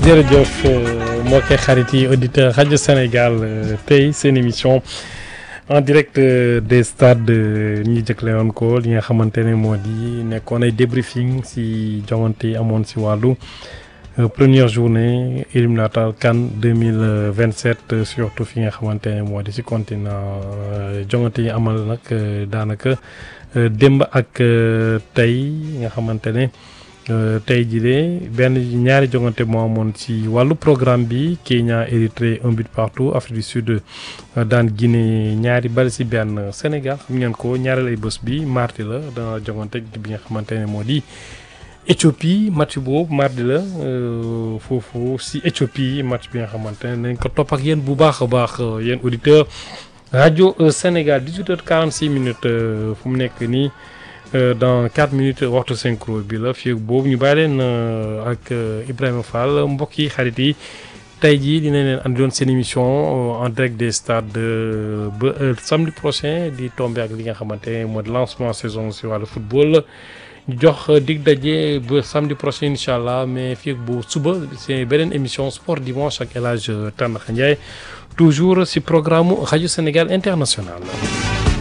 jërëjëf mbokki xarit yi auditeur rajo Sénégal tey seen émission en direct des stades ñi jëkkale woon ko li nga xamante ne moo di nekkoon ay débriefing si joŋante yi amoon si wàllu première journée éliminatoire CAN 2027 surtout fi nga xamante ne moo di si continent joŋante yi amal nag daanaka démb ak tey nga xamante ne. tey jii de benn ñaari jongante moo amoon ci wàllu programme bi Kenya Érythrée un but partout Afrique du Sud daan Guinée ñaari bal ci benn Sénégal xam ngeen ko ñaareel ay bés bi mardi la dana jongante bi nga xamante ne moo di Éthiopie match boobu mardi la foofu ci Éthiopie match bi nga xamante ne nañ ko topp ak yéen bu baax a baax yéen auditeurs rajo Sénégal 18h46 fu mu nekk nii. Dans 4 minutes waxtu synchro bi la fii boobu ñu bàyyi leen ak Ibrahima Fall mbokk yi xarit yi tey jii dinañ leen andi doon seen émission en direct des stades ba samedi prochain di tombé ak li nga xamante ne mooy lancement saison si wàllu football ñu jox dig daje ba samedi prochain incha allah mais fii bu suba c'est beneen émission sport dimanche ak El Hadj Tandakha Ndiaye toujours si programme rajo Sénégal International.